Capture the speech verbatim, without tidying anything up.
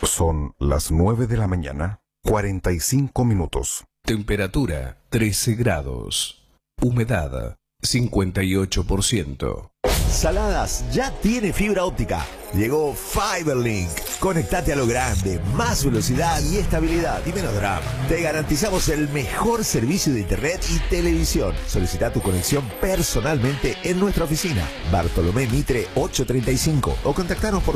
Son las nueve de la mañana, cuarenta y cinco minutos. Temperatura trece grados. Humedad cincuenta y ocho por ciento. Saladas ya tiene fibra óptica. Llegó Fiberlink. Conectate a lo grande, más velocidad y estabilidad y menos drama. Te garantizamos el mejor servicio de internet y televisión. Solicita tu conexión personalmente en nuestra oficina. Bartolomé Mitre ochocientos treinta y cinco o contactanos por